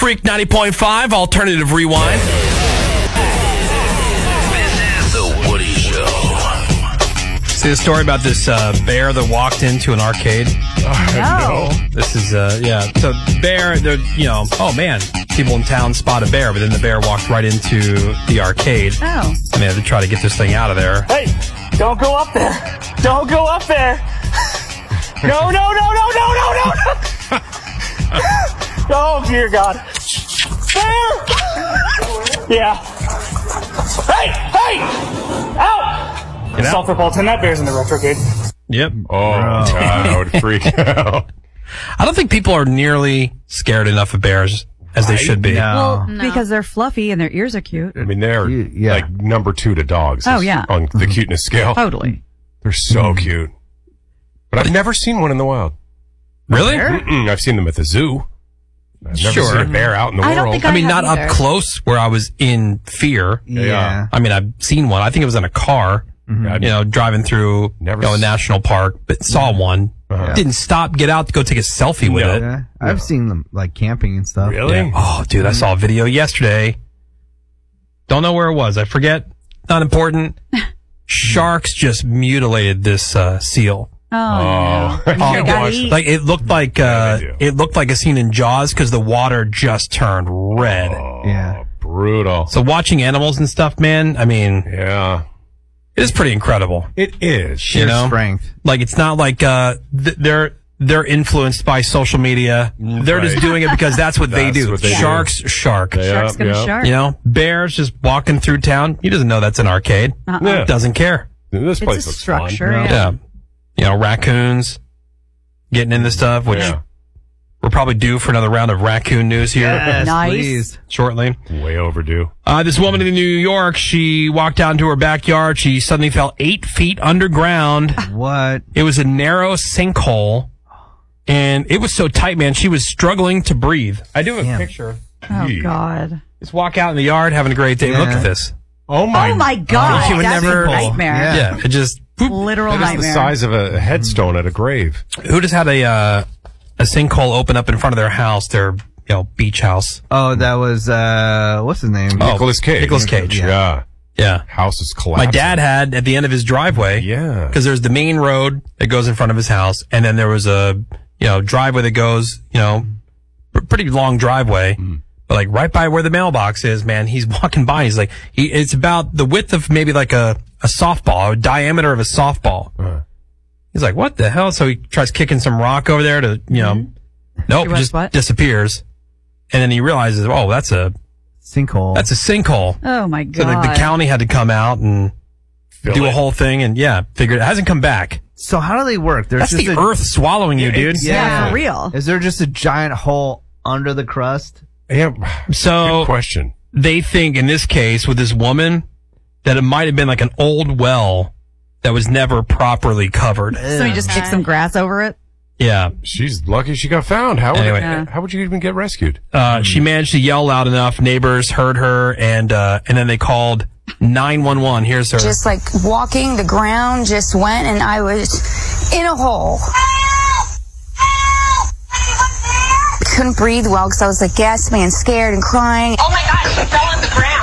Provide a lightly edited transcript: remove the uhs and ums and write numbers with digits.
Freak 90.5, Alternative Rewind. This is The Woody Show. See the story about this bear that walked into an arcade? No. This is, So bear, oh man, people in town spot a bear, but then the bear walked right into the arcade. Oh. And they had to try to get this thing out of there. Hey, don't go up there. Don't go up there. No. Oh, dear God. Bear! Yeah. Hey! Out! Sulfur Bolton, that bear's in the retrograde. Yep. Oh, God, I would freak out. I don't think people are nearly scared enough of bears as they should be. Well, because they're fluffy and their ears are cute. I mean, they're like number 2 to dogs. Oh, yeah. On the cuteness scale. Totally. They're so cute. But I've never seen one in the wild. Really? I've seen them at the zoo. I've never seen a bear out in the I don't world. think I mean, not either. up close where I was in fear. Yeah. I mean, I've seen one. I think it was in a car, driving through a national park, but saw one. Didn't stop, get out to go take a selfie with it. Yeah. I've seen them like camping and stuff. Really? Yeah. Oh, dude, I saw a video yesterday. Don't know where it was. I forget. Not important. Sharks just mutilated this seal. Oh, no. I can't gotta watch eat. Like it looked like a scene in Jaws because the water just turned red. Yeah. Brutal. So watching animals and stuff, man, I mean, Yeah. it is pretty incredible. It is. Sheer strength. Like it's not like they're influenced by social media. They're just doing it because that's what they That's do. what they do. Sharks, shark. Shark's gonna shark. You know, bears just walking through town. He doesn't know that's an arcade. Yeah. Doesn't care. This place It's a looks structure. fun. Yeah. You know, raccoons getting into stuff, which we're probably due for another round of raccoon news here Yes, Nice. please. shortly. Way overdue. This woman in New York, she walked out into her backyard. She suddenly fell 8 feet underground. What? It was a narrow sinkhole, and it was so tight, man. She was struggling to breathe. I do have a picture. Oh, God. Just walk out in the yard, having a great day. Yeah. Look at this. Oh my God. You would That's never- a nightmare. Yeah. Yeah, it just. Whoop. Literal That is nightmare. the size of a headstone at a grave. Who just had a sinkhole open up in front of their house, their beach house? Oh, that was, what's his name? Nicolas Cage. Nicolas Cage. Yeah. Yeah. House is collapsing. My dad had at the end of his driveway. Yeah. Because there's the main road that goes in front of his house, and then there was a driveway that goes pretty long driveway. But like right by where the mailbox is, man, he's walking by. He's like, it's about the width of maybe like a softball, a diameter of a softball. He's like, what the hell? So he tries kicking some rock over there to, nope, He it was just what? disappears. And then he realizes, oh, that's a Sinkhole. sinkhole. Oh, my So God. the county had to come out and do a it. whole thing and figure it hasn't come back. So how do they work? There's That's just the earth swallowing you, dude. Yeah, for real. Is there just a giant hole under the crust? Yeah. So Good question. they think in this case with this woman that it might have been like an old well that was never properly covered. So you just kick some grass over it? Yeah. She's lucky she got found. How would you even get rescued? She managed to yell loud enough. Neighbors heard her and then they called 911. Here's her. Just like walking, the ground just went and I was in a hole. Couldn't breathe well because I was like gasping and scared and crying. Oh my God, she fell on the ground.